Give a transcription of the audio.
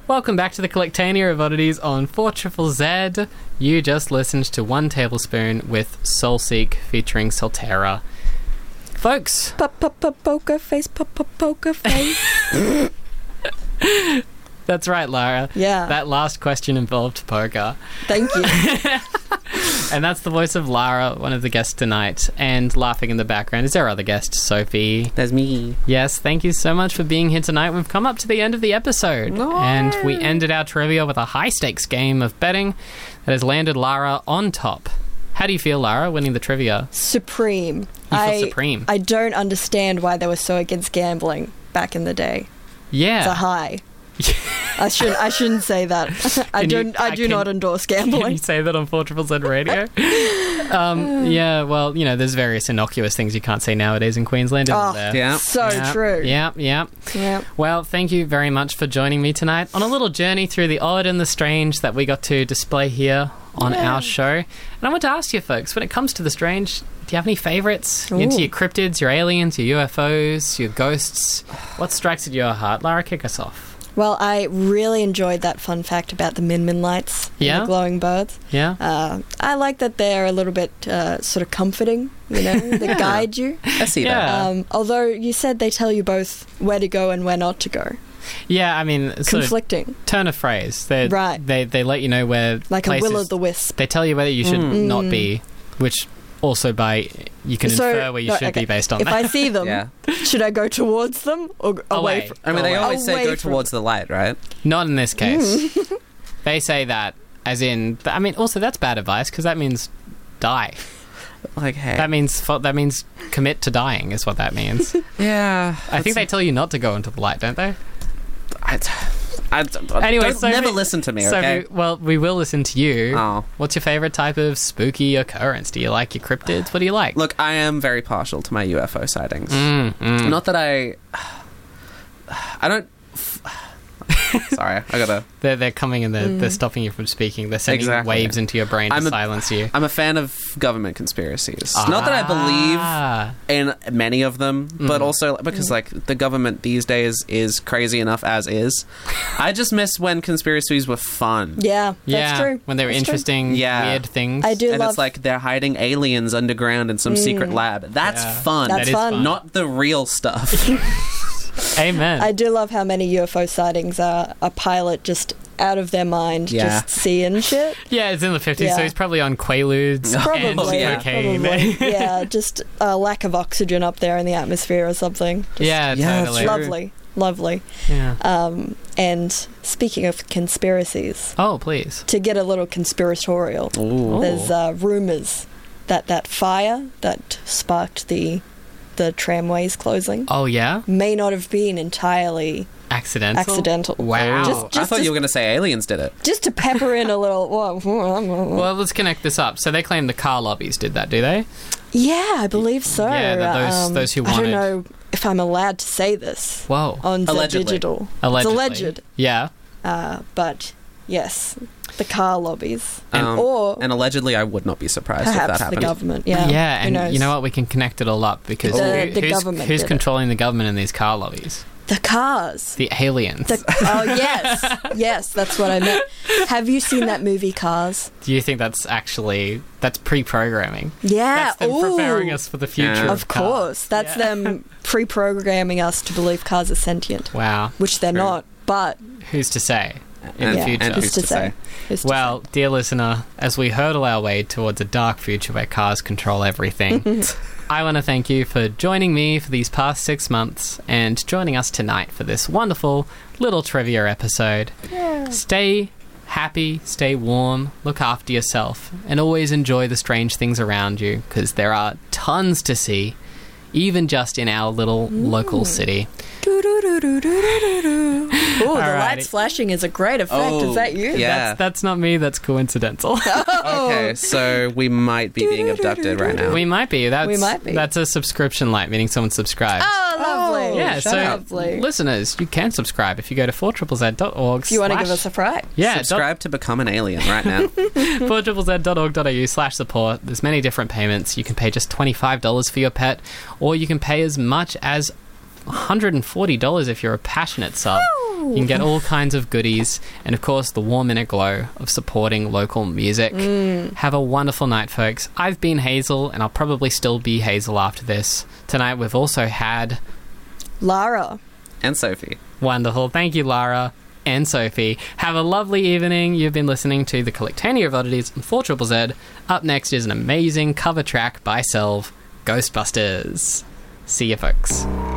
Welcome back to the Collectania of Oddities on 4ZZZ. You just listened to One Tablespoon with Soulseek featuring Solterra. Folks. Poker face, poker face. That's right, Lara. Yeah. That last question involved poker. Thank you. And that's the voice of Lara, one of the guests tonight. And laughing in the background is our other guest, Sophie. That's me. Yes, thank you so much for being here tonight. We've come up to the end of the episode. No. And we ended our trivia with a high-stakes game of betting that has landed Lara on top. How do you feel, Lara, winning the trivia? Supreme. You feel supreme. I don't understand why they were so against gambling back in the day. Yeah. It's a high. I shouldn't say that. I do not endorse Can you gambling. say that on 4ZZZ Radio? Yeah, well, you know, there's various innocuous things you can't say nowadays in Queensland, isn't there? Yeah. So true. Yeah. Well, thank you very much for joining me tonight on a little journey through the odd and the strange that we got to display here on our show. And I want to ask you folks, when it comes to the strange, do you have any favourites? You into your cryptids, your aliens, your UFOs, your ghosts? What strikes at your heart? Lara, kick us off. Well, I really enjoyed that fun fact about the Min Min lights and the glowing birds. Yeah. I like that they're a little bit sort of comforting, you know, they guide you. I see that. Although you said they tell you both where to go and where not to go. Yeah, I mean, sort conflicting. of turn of phrase. They let you know where like places, a will-o'-the-wisp. They tell you where you should not be, which also you can infer where you should be based on if that. I see them, should I go towards them or away from I mean, they always say away go from towards the light, right? Not in this case. They say that as in... I mean, also, that's bad advice, because that means die. Like, hey. That means commit to dying, is what that means. Yeah. I think they tell you not to go into the light, don't they? Anyway, Sophie, never listen to me, okay? Sophie, well, we will listen to you. Oh. What's your favourite type of spooky occurrence? Do you like your cryptids? What do you like? Look, I am very partial to my UFO sightings. Not that I don't... Sorry, I gotta... They're coming and they're stopping you from speaking. They're sending waves into your brain to silence you. I'm a fan of government conspiracies. Not that I believe in many of them, but also because, like, the government these days is crazy enough as is. I just miss when conspiracies were fun. Yeah, that's true. When they were interesting, weird things. I do and love... it's like they're hiding aliens underground in some secret lab. That's fun. That's fun. Not the real stuff. Amen. I do love how many UFO sightings are a pilot just out of their mind, just seeing shit. Yeah, it's in the 50s, so he's probably on Quaaludes and cocaine. Yeah, just a lack of oxygen up there in the atmosphere or something. Just Totally. Lovely. Yeah. And speaking of conspiracies... Oh, please. To get a little conspiratorial, there's rumours that fire that sparked the tramways closing. Oh, yeah? May not have been entirely accidental. Wow. I thought you were going to say aliens did it. Just to pepper in a little... Well, let's connect this up. So they claim the car lobbies did that, do they? Yeah, I believe so. Yeah, those who wanted... I don't know if I'm allowed to say this. Whoa. On Allegedly. Digital. Allegedly. It's alleged. Yeah. But, yes, the car lobbies. And allegedly, I would not be surprised if that perhaps happened. the government, yeah. Yeah, Who and knows? you know what? We can connect it all up because The government who's did controlling the government in these car lobbies? The cars. The aliens. Yes. Yes, that's what I meant. Have you seen that movie, Cars? Do you think that's pre-programming? Yeah. That's them preparing us for the future Of course. That's them pre-programming us to believe cars are sentient. Wow. Which they're not, but... Who's to say in the future? And who's to say? Well, dear listener, as we hurtle our way towards a dark future where cars control everything, I want to thank you for joining me for these past 6 months and joining us tonight for this wonderful little trivia episode. Yeah. Stay happy, stay warm, look after yourself, and always enjoy the strange things around you, because there are tons to see, even just in our little local city. Oh, the lights flashing is a great effect. Is that you? Yeah. That's not me, that's coincidental. Okay, so we might be being abducted right now. We might be. We might be. That's a subscription light, meaning someone subscribes. Oh, lovely. Yeah, so lovely. listeners, you can subscribe if you go to 4ZZZ.org. If you want to give us a fright. Yeah, subscribe to become an alien right now. 4ZZZ.org.au/support. There's many different payments. You can pay just $25 for your pet, or you can pay as much as $140 if you're a passionate sub. You can get all kinds of goodies, and of course the warm inner glow of supporting local music. Have a wonderful night, folks. I've been Hazel, and I'll probably still be Hazel after this. Tonight we've also had Lara and Sophie. Wonderful. Thank you, Lara and Sophie. Have a lovely evening. You've been listening to the Collectania of Oddities on 4ZZZ. Up next is an amazing cover track by Selv, Ghostbusters. See you, folks.